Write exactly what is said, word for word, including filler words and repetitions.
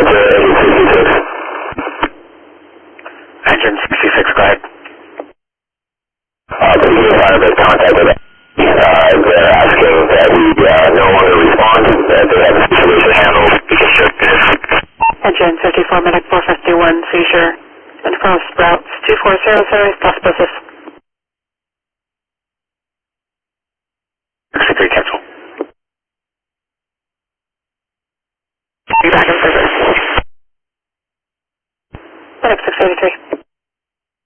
Engine sixty-six, go ahead. Uh, the environment contacted us. Uh, they're asking that we uh, no longer respond, that they have the situation handled. Engine fifty-four, medic four fifty-one, seizure. Info routes two four zero zero, Las Buses.